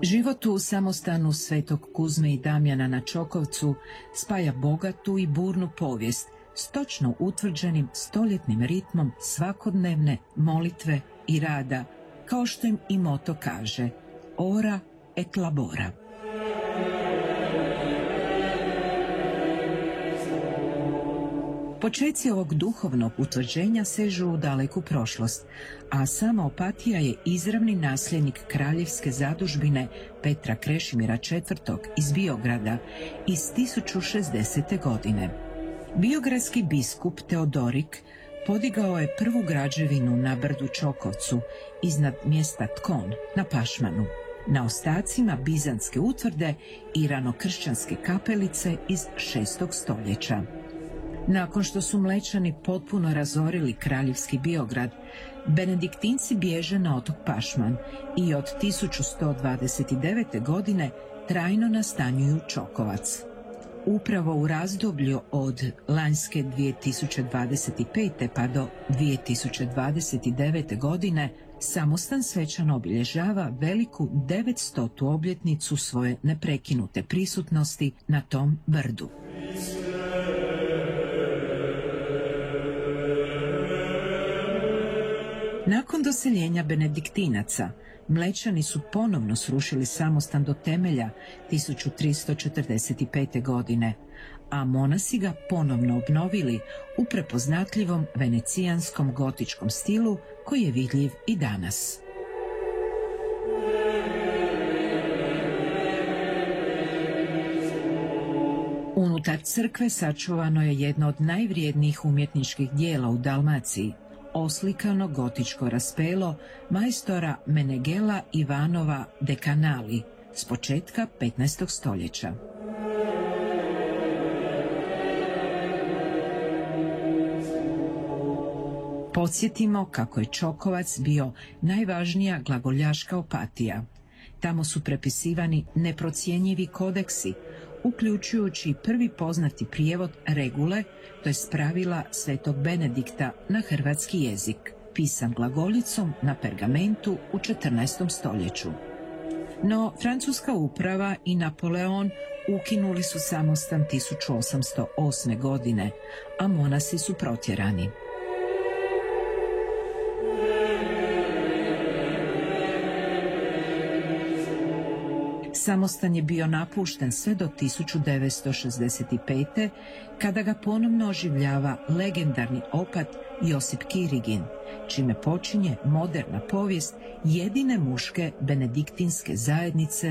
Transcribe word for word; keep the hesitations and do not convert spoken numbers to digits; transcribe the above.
Život u samostanu Svetog Kuzme i Damjana na Čokovcu spaja bogatu i burnu povijest s točno utvrđenim stoljetnim ritmom svakodnevne molitve i rada, kao što im i moto kaže, ora et labora. Počeci ovog duhovnog utvrđenja sežu u daleku prošlost, a sama Opatija je izravni nasljednik kraljevske zadužbine Petra Krešimira četvrtog iz Biograda iz tisuću šezdesete. godine. Biogradski biskup Teodorik podigao je prvu građevinu na brdu Čokovcu iznad mjesta Tkon na Pašmanu, na ostacima bizantske utvrde i ranokršćanske kapelice iz šestog stoljeća. Nakon što su Mlečani potpuno razorili kraljevski Biograd, benediktinci bježe na otok Pašman i od tisuću sto dvadeset devete. godine trajno nastanjuju Čokovac. Upravo u razdoblju od lanjske dvije tisuće dvadeset pete. pa do dvije tisuće dvadeset devete. godine samostan svečano obilježava veliku devetstotu obljetnicu svoje neprekinute prisutnosti na tom brdu. Nakon doseljenja benediktinaca, Mlečani su ponovno srušili samostan do temelja tisuću tristo četrdeset pete. godine, a monasi ga ponovno obnovili u prepoznatljivom venecijanskom gotičkom stilu koji je vidljiv i danas. Unutar crkve sačuvano je jedno od najvrijednijih umjetničkih dijela u Dalmaciji, oslikano gotičko raspelo majstora Menegela Ivanova de Canali s početka petnaestog. stoljeća. Podsjetimo kako je Čokovac bio najvažnija glagoljaška Opatija. Tamo su prepisivani neprocjenjivi kodeksi, uključujući prvi poznati prijevod regule, to je pravila Svetog Benedikta na hrvatski jezik, pisan glagoljicom na pergamentu u četrnaestom. stoljeću. No, francuska uprava i Napoleon ukinuli su samostan tisuću osamsto osme. godine, a monasi su protjerani. Samostan je bio napušten sve do tisuću devetsto šezdeset pete. kada ga ponovno oživljava legendarni opat Josip Kirigin, čime počinje moderna povijest jedine muške benediktinske zajednice